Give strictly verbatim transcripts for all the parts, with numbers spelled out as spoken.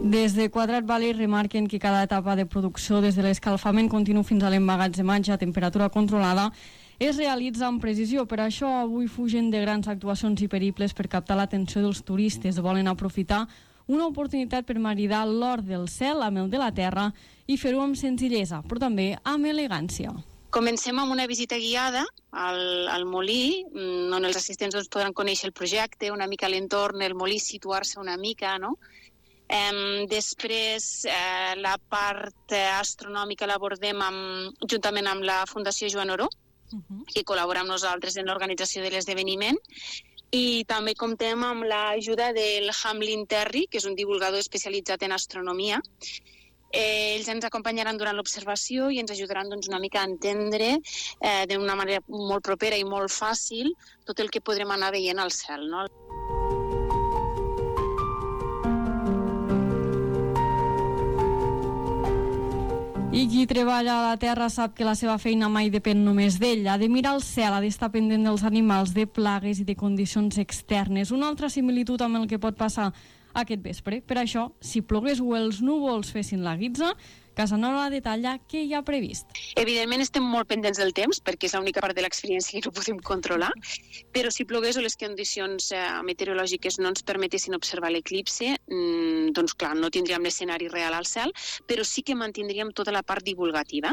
Des de Quadrat Valley remarquen que cada etapa de producció, des de l'escalfament continu fins a l'emmagatzematge a temperatura controlada, es realitza amb precisió. Per això avui fugen de grans actuacions i periples per captar l'atenció dels turistes. Volen aprofitar una oportunitat per maridar l'or del cel amb el de la terra i fer-ho amb senzillesa, però també amb elegància. Comencem amb una visita guiada al, al molí, on els assistents doncs, podran conèixer el projecte, una mica l'entorn, el molí, situar-se una mica, no? Eh, després, eh, la part astronòmica l'abordem amb, juntament amb la Fundació Joan Oró, uh-huh. que col·labora amb nosaltres en l'organització de l'esdeveniment, i també comptem amb l'ajuda del Hamlin Terry, que és un divulgador especialitzat en astronomia. Eh, ells ens acompanyaran durant l'observació i ens ajudaran doncs, una mica a entendre eh, d'una manera molt propera i molt fàcil tot el que podrem anar veient al cel, no? I qui treballa a la Terra sap que la seva feina mai depèn només d'ell. Ha de mirar al cel, ha d'estar pendent dels animals, de plagues i de condicions externes. Una altra similitud amb el que pot passar aquest vespre. Per això, si plogués o els núvols fessin la guitza, Casanova detalla què hi ha previst. Evidentment estem molt pendents del temps, perquè és l'única part de l'experiència que no podem controlar, però si plogués o les condicions eh, meteorològiques no ens permetessin observar l'eclipse, mmm, doncs clar, no tindríem l'escenari real al cel, però sí que mantindríem tota la part divulgativa.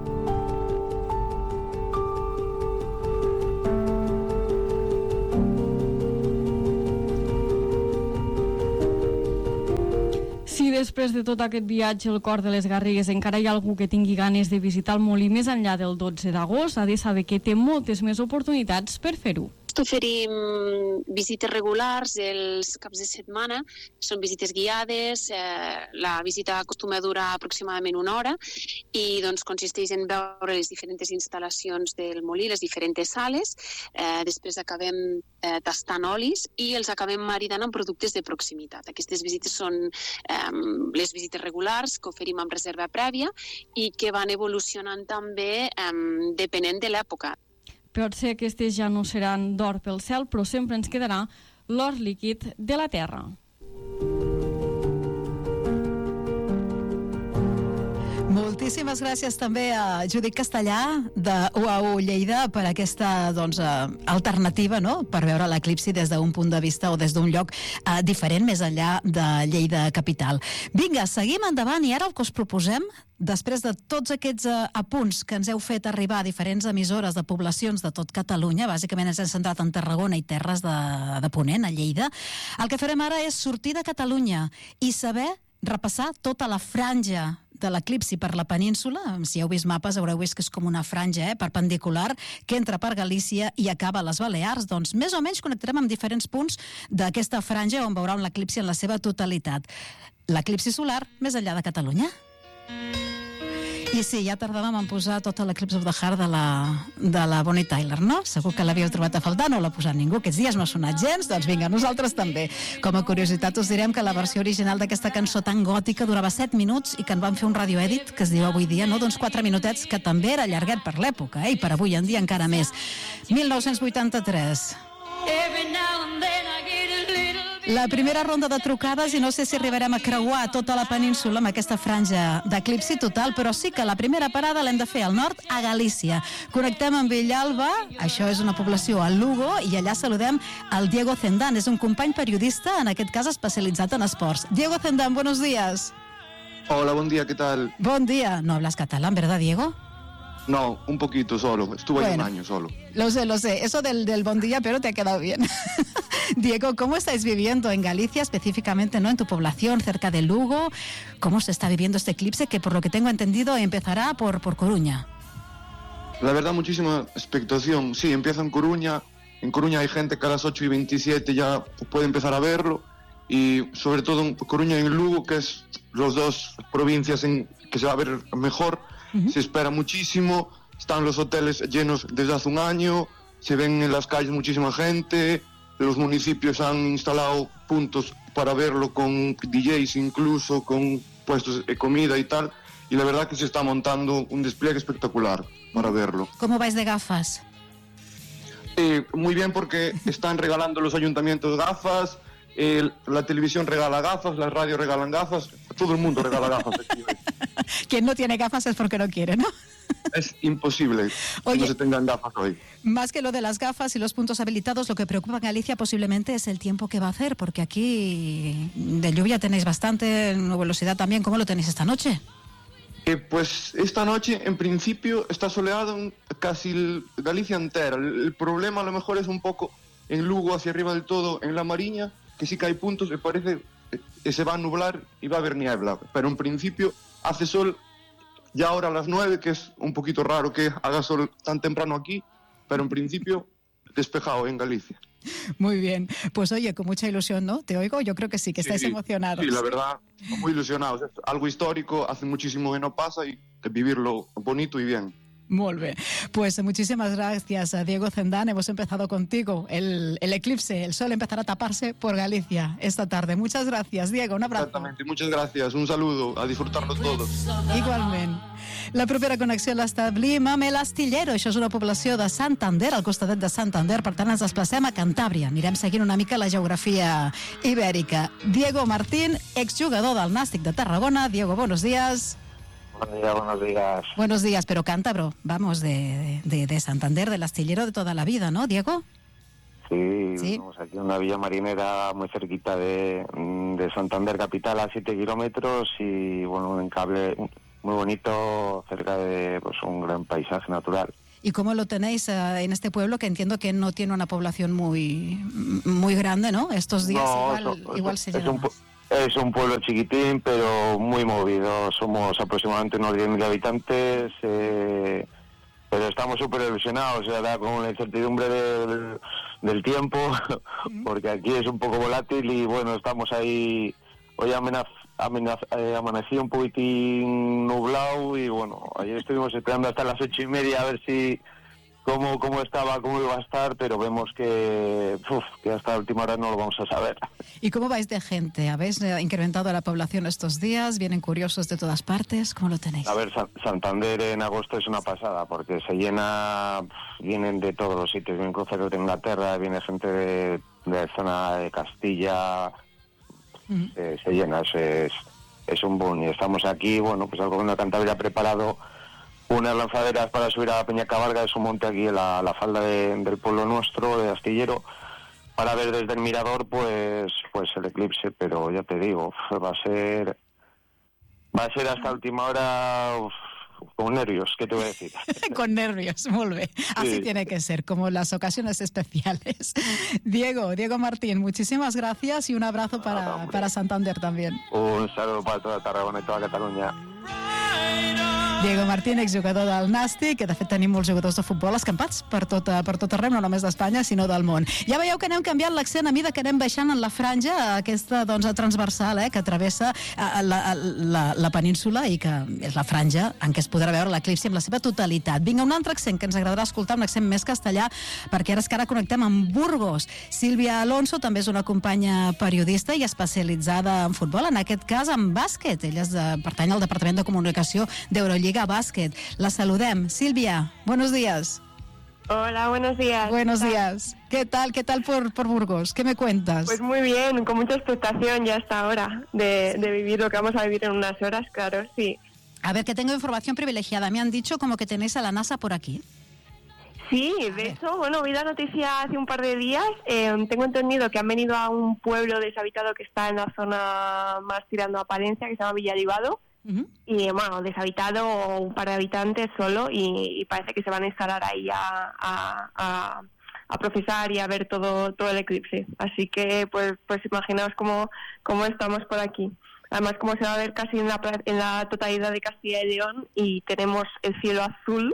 Si després de tot aquest viatge al cor de les Garrigues encara hi ha algú que tingui ganes de visitar el molí més enllà del dotze d'agost, ha de saber que té moltes més oportunitats per fer-ho. Oferim visites regulars els caps de setmana, són visites guiades, eh, la visita acostuma a durar aproximadament una hora i doncs, consisteix en veure les diferents instal·lacions del molí, les diferents sales, eh, després acabem eh, tastant olis i els acabem maridant amb productes de proximitat. Aquestes visites són eh, les visites regulars que oferim amb reserva prèvia i que van evolucionant també eh, depenent de l'època. Potser aquestes ja no seran d'or pel cel, però sempre ens quedarà l'or líquid de la terra. Moltíssimes gràcies també a Judit Castellà de U A U Lleida per aquesta doncs, alternativa, no?, per veure l'eclipsi des d'un punt de vista o des d'un lloc eh, diferent més enllà de Lleida capital. Vinga, seguim endavant i ara el que us proposem, després de tots aquests eh, apunts que ens heu fet arribar a diferents emissores de poblacions de tot Catalunya, bàsicament ens hem centrat en Tarragona i Terres de, de Ponent, a Lleida, el que farem ara és sortir de Catalunya i saber repassar tota la franja de l'eclipsi per la península. Si heu vist mapes haureu vist que és com una franja eh, perpendicular que entra per Galícia i acaba a les Balears. Doncs més o menys connectarem amb diferents punts d'aquesta franja on veurà l'eclipsi en la seva totalitat. L'eclipsi solar més enllà de Catalunya. I sí, ja tardàvem en posar tota l'Eclipse of the Heart de la, de la Bonnie Tyler, no? Segur que l'havíeu trobat a faltar, no l'ha posat ningú. Aquests dies no ha sonat gens, doncs vinga, nosaltres també. Com a curiositat us direm que la versió original d'aquesta cançó tan gòtica durava set minuts i que en van fer un radioedit, que es diu avui dia, no? Doncs quatre minutets, que també era llarguet per l'època, eh? I per avui en dia encara més. mil nou-cents vuitanta-tres. La primera ronda de trucades i no sé si arribarem a creuar tota la península amb aquesta franja d'eclipsi total, però sí que la primera parada l'hem de fer al nord, a Galícia. Connectem amb Villalba, això és una població a Lugo, i allà saludem al Diego Zendán, és un company periodista, en aquest cas especialitzat en esports. Diego Zendán, buenos días. Hola, buen día, ¿qué tal? Buen día. ¿No hablas catalán, verdad, Diego? No, un poquito solo, estuve bueno, un año solo. Lo sé, lo sé, eso del, del buen día, pero te ha quedado bien. Diego, ¿cómo estáis viviendo en Galicia, específicamente, ¿no?, en tu población, cerca de Lugo? ¿Cómo se está viviendo este eclipse que, por lo que tengo entendido, empezará por, por Coruña? La verdad, muchísima expectación. Sí, empieza en Coruña. En Coruña hay gente que a las ocho y veintisiete ya puede empezar a verlo. Y sobre todo en Coruña y en Lugo, que es las dos provincias en que se va a ver mejor. Uh-huh. Se espera muchísimo, están los hoteles llenos desde hace un año, se ven en las calles muchísima gente, los municipios han instalado puntos para verlo con D Js incluso, con puestos de comida y tal, y la verdad que se está montando un despliegue espectacular para verlo. ¿Cómo vais de gafas? Eh, muy bien, porque están regalando los ayuntamientos gafas, eh, la televisión regala gafas, las radios regalan gafas, todo el mundo regala gafas aquí hoy. Quien no tiene gafas es porque no quiere, ¿no? Es imposible Oye, que no se tengan gafas hoy. Más que lo de las gafas y los puntos habilitados, lo que preocupa a Galicia posiblemente es el tiempo que va a hacer, porque aquí de lluvia tenéis bastante, nubosidad también. ¿Cómo lo tenéis esta noche? Eh, pues esta noche, en principio, está soleado en casi el Galicia entera. El, el problema a lo mejor es un poco en Lugo, hacia arriba del todo, en La Mariña, que sí que hay puntos que parece que se va a nublar y va a haber niebla. Pero en principio hace sol ya ahora a las nueve, que es un poquito raro que haga sol tan temprano aquí, pero en principio despejado en Galicia. Muy bien. Pues oye, con mucha ilusión, ¿no? Te oigo, yo creo que sí, que estáis sí, emocionados. Sí, la verdad, muy ilusionados. Es algo histórico, hace muchísimo que no pasa y vivirlo bonito y bien. Muy bien. Pues muchísimas gracias a Diego Cendán. Hemos empezado contigo. El, el eclipse, el sol empezará a taparse por Galicia esta tarde. Muchas gracias, Diego. Un abrazo. Exactamente. Muchas gracias. Un saludo. A disfrutarlo todos. Igualment. La propera connexió l'establim amb el Astillero. Això és una població de Santander, al costadet de Santander. Per tant, ens desplacem a Cantàbria. Anirem seguint una mica la geografia ibèrica. Diego Martín, exjugador del Nàstic de Tarragona. Diego, buenos días. Buenos días, buenos días. Buenos días, pero cántabro, vamos, de, de, de Santander, del astillero de toda la vida, ¿no, Diego? Sí, ¿Sí? Estamos aquí en una villa marinera muy cerquita de, de Santander capital, a siete kilómetros, y bueno, un encable muy bonito cerca de pues un gran paisaje natural. ¿Y cómo lo tenéis uh, en este pueblo, que entiendo que no tiene una población muy muy grande, ¿no? Estos días no, igual, eso, igual eso, se llena es un, más. Es un pueblo chiquitín, pero muy movido. Somos aproximadamente unos diez mil habitantes, eh, pero estamos súper ilusionados, ahora con la incertidumbre del, del tiempo, porque aquí es un poco volátil y bueno, estamos ahí. Hoy amenaz, amenaz, eh, amaneció un poquitín nublado y bueno, ayer estuvimos esperando hasta las ocho y media a ver si cómo, cómo estaba, cómo iba a estar, pero vemos que, uf, que hasta la última hora no lo vamos a saber. ¿Y cómo vais de gente? ¿Habéis eh, incrementado la población estos días? ¿Vienen curiosos de todas partes? ¿Cómo lo tenéis? A ver, Sa- Santander en agosto es una pasada, porque se llena, vienen de todos los sitios, vienen cruceros de Inglaterra, viene gente de, de zona de Castilla, Uh-huh. eh, se llena, es, es, es un boom, y estamos aquí, bueno, pues el gobierno de Cantabria ha preparado unas lanzaderas para subir a Peña Cabarga, es un monte aquí en la, la falda de, del pueblo nuestro, de Astillero, para ver desde el mirador pues pues el eclipse, pero ya te digo, va a ser va a ser hasta última hora, uf, con nervios, ¿qué te voy a decir? Con nervios, muy bien. Así Sí. tiene que ser, como las ocasiones especiales. Diego, Diego Martín, muchísimas gracias y un abrazo para, hombre. para Santander también. Un saludo para toda Tarragona i tota Catalunya. Diego Martín, exjugador del Nàstic, que de fet tenim molts jugadors de futbol escampats per tot, per tot arreu, no només d'Espanya, sinó del món. Ja veieu que anem canviant l'accent a mida que anem baixant en la franja, aquesta doncs, transversal, eh, que travessa eh, la, la, la península i que és la franja en què es podrà veure l'eclipsi en la seva totalitat. Vinga, un altre accent que ens agradarà escoltar, un accent més castellà, perquè ara és que ara connectem amb Burgos. Sílvia Alonso també és una companya periodista i especialitzada en futbol, en aquest cas en bàsquet. Ella és de, pertany al Departament de Comunicació d'Eurolliga Básquet. La saludem. Silvia, buenos días. Hola, buenos días. Buenos días. ¿Qué tal? ¿Qué tal por, por Burgos? ¿Qué me cuentas? Pues muy bien, con mucha expectación ya hasta ahora de, de vivir lo que vamos a vivir en unas horas, claro, sí. A ver, que tengo información privilegiada. Me han dicho como que tenéis a la NASA por aquí. Sí, de hecho, bueno, vi la noticia hace un par de días. Eh, tengo entendido que han venido a un pueblo deshabitado que está en la zona más tirando a Palencia, que se llama Villaribado. Uh-huh. Y bueno, deshabitado, un par de habitantes solo, y, y parece que se van a instalar ahí a, a, a, a profesar y a ver todo todo el eclipse. Así que pues pues imaginaos cómo, cómo estamos por aquí. Además, como se va a ver casi en la, en la totalidad de Castilla y León y tenemos el cielo azul,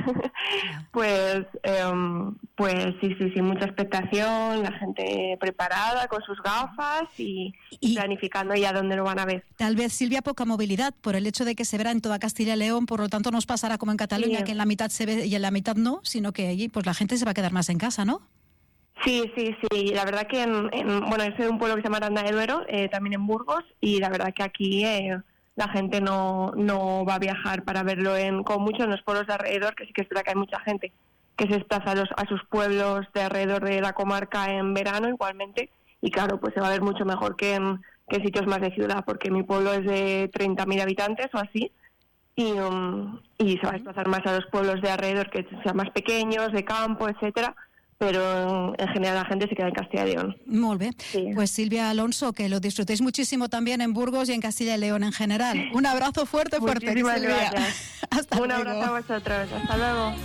pues eh, pues sí, sí, sí, mucha expectación, la gente preparada con sus gafas y, Y- planificando ya dónde lo van a ver. Tal vez, Silvia, poca movilidad por el hecho de que se verá en toda Castilla y León, por lo tanto nos pasará como en Cataluña, Sí. que en la mitad se ve y en la mitad no, sino que allí pues la gente se va a quedar más en casa, ¿no? Sí, sí, sí. La verdad que, en, en, bueno, yo soy de un pueblo que se llama Aranda de Duero, eh, también en Burgos, y la verdad que aquí eh, la gente no, no va a viajar para verlo en, como mucho en los pueblos de alrededor, que sí que es verdad que hay mucha gente que se desplaza a, los, a sus pueblos de alrededor de la comarca en verano igualmente, y claro, pues se va a ver mucho mejor que en, que en sitios más de ciudad, porque mi pueblo es de treinta mil habitantes o así, y, um, y se va a desplazar más a los pueblos de alrededor que sean más pequeños, de campo, etcétera, pero en general la gente se queda en Castilla y León. Muy bien. Sí. Pues Silvia Alonso, que lo disfrutéis muchísimo también en Burgos y en Castilla y León en general. Un abrazo fuerte, fuerte, Muchísimas Silvia. gracias. Hasta Un luego. abrazo a vosotros. Hasta luego.